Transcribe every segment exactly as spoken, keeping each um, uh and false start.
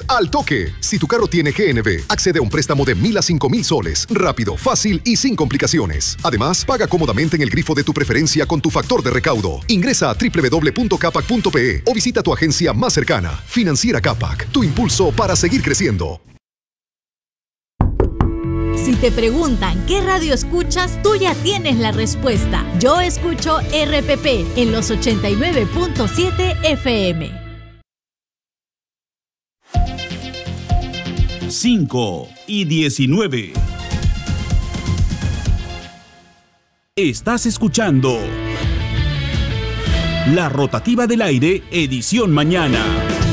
al toque. Si tu carro tiene G N B, accede a un préstamo de mil a cinco mil soles. Rápido, fácil y sin complicaciones. Además, paga cómodamente en el grifo de tu preferencia con tu factor de recaudo. Ingresa a doble u doble u doble u punto capac punto pe e o visita tu agencia más cercana. Financiera Capac, tu impulso para seguir creciendo. Si te preguntan qué radio escuchas, tú ya tienes la respuesta. Yo escucho R P P en los ochenta y nueve punto siete F M. cinco y diecinueve. Estás escuchando La Rotativa del Aire, edición mañana.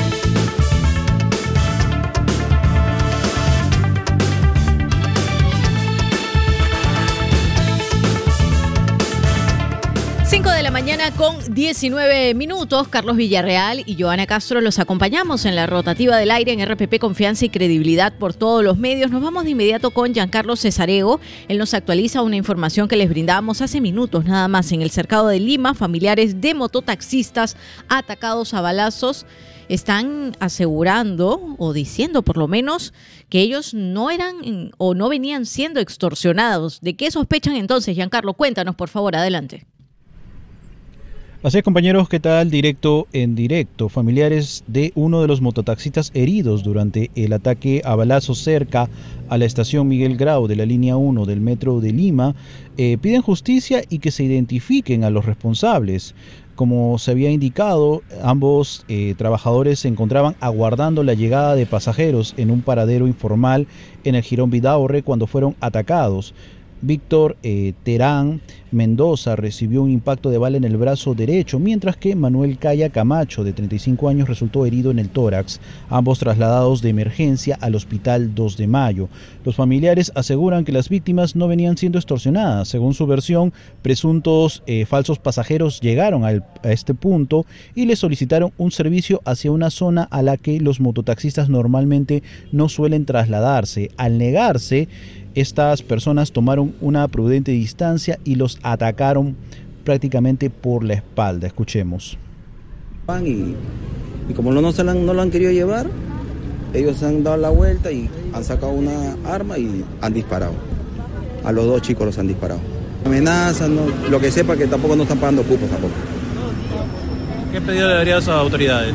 cinco de la mañana con diecinueve minutos. Carlos Villarreal y Joana Castro los acompañamos en la Rotativa del Aire en R P P, confianza y credibilidad por todos los medios. Nos vamos de inmediato con Giancarlo Cesarego. Él nos actualiza una información que les brindamos hace minutos nada más. En el cercado de Lima, familiares de mototaxistas atacados a balazos están asegurando o diciendo por lo menos que ellos no eran o no venían siendo extorsionados. ¿De qué sospechan entonces, Giancarlo? Cuéntanos, por favor, adelante. Así es, compañeros, ¿qué tal? Directo en directo. Familiares de uno de los mototaxistas heridos durante el ataque a balazos cerca a la estación Miguel Grau de la línea uno del metro de Lima eh, piden justicia y que se identifiquen a los responsables. Como se había indicado, ambos eh, trabajadores se encontraban aguardando la llegada de pasajeros en un paradero informal en el Jirón Vidaurre cuando fueron atacados. Víctor eh, Terán Mendoza recibió un impacto de bala en el brazo derecho, mientras que Manuel Calla Camacho, de treinta y cinco años, resultó herido en el tórax, ambos trasladados de emergencia al hospital dos de mayo. Los familiares aseguran que las víctimas no venían siendo extorsionadas. Según su versión, presuntos eh, falsos pasajeros llegaron al, a este punto y les solicitaron un servicio hacia una zona a la que los mototaxistas normalmente no suelen trasladarse. Al negarse, estas personas tomaron una prudente distancia y los atacaron prácticamente por la espalda. Escuchemos. Y, y como no, no, se la han, no lo han querido llevar, ellos han dado la vuelta y han sacado una arma y han disparado. A los dos chicos los han disparado. Amenazan, ¿no? Lo que sepa que tampoco no están pagando cupos tampoco. ¿Qué pedido le daría a esas autoridades?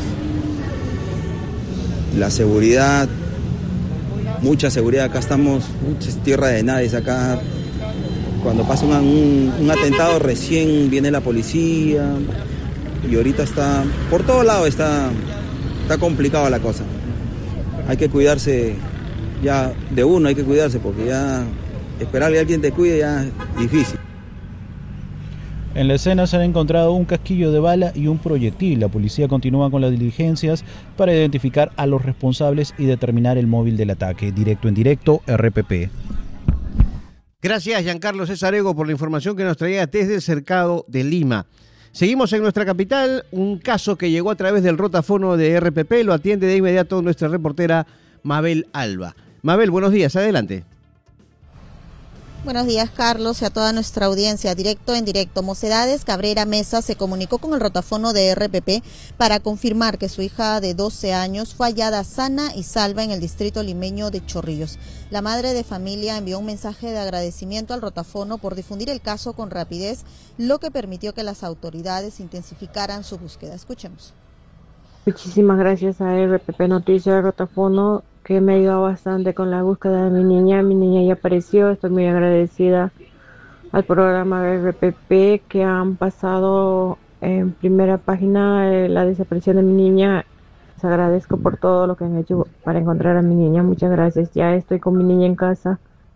La seguridad. Mucha seguridad, acá estamos, es tierra de nadie, acá cuando pasa un, un, un atentado recién viene la policía y ahorita está, por todos lados está, está complicada la cosa. Hay que cuidarse ya de uno, hay que cuidarse porque ya esperar que alguien te cuide ya es difícil. En la escena se han encontrado un casquillo de bala y un proyectil. La policía continúa con las diligencias para identificar a los responsables y determinar el móvil del ataque. Directo en directo, R P P. Gracias, Giancarlo Cesarego, por la información que nos traía desde el cercado de Lima. Seguimos en nuestra capital, un caso que llegó a través del rotafono de R P P, lo atiende de inmediato nuestra reportera Mabel Alba. Mabel, buenos días, adelante. Buenos días, Carlos, y a toda nuestra audiencia. Directo en directo. Mocedades Cabrera Mesa se comunicó con el rotafono de R P P para confirmar que su hija de doce años fue hallada sana y salva en el distrito limeño de Chorrillos. La madre de familia envió un mensaje de agradecimiento al rotafono por difundir el caso con rapidez, lo que permitió que las autoridades intensificaran su búsqueda. Escuchemos. Muchísimas gracias a R P P Noticias de Rotafono, que me ayudó bastante con la búsqueda de mi niña. Mi niña ya apareció, estoy muy agradecida al programa de R P P que han pasado en primera página eh, la desaparición de mi niña. Les agradezco por todo lo que han hecho para encontrar a mi niña. Muchas gracias. Ya estoy con mi niña en casa.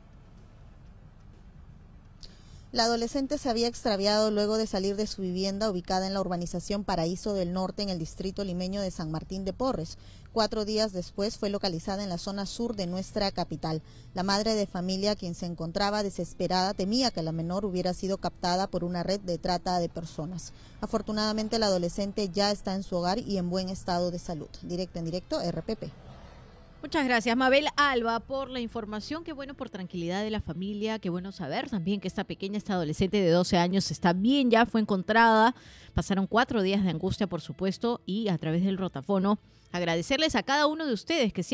La adolescente se había extraviado luego de salir de su vivienda ubicada en la urbanización Paraíso del Norte en el distrito limeño de San Martín de Porres. Cuatro días después fue localizada en la zona sur de nuestra capital. La madre de familia, quien se encontraba desesperada, temía que la menor hubiera sido captada por una red de trata de personas. Afortunadamente, la adolescente ya está en su hogar y en buen estado de salud. Directo en directo, R P P. Muchas gracias, Mabel Alba, por la información. Qué bueno por tranquilidad de la familia. Qué bueno saber también que esta pequeña, esta adolescente de doce años está bien, ya fue encontrada. Pasaron cuatro días de angustia, por supuesto, y a través del rotafono agradecerles a cada uno de ustedes que siempre